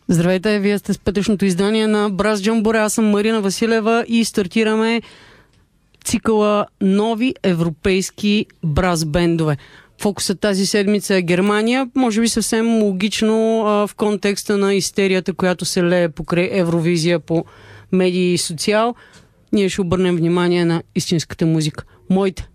Здравейте, вие сте с петъчното издание на Браз Джамборе. Аз съм Марина Василева и стартираме цикъла нови европейски браз бендове. Фокусът тази седмица е Германия. Може би съвсем логично в контекста на истерията, която се лее покрай Евровизия по медии и социал. Ние ще обърнем внимание на истинската музика. Моите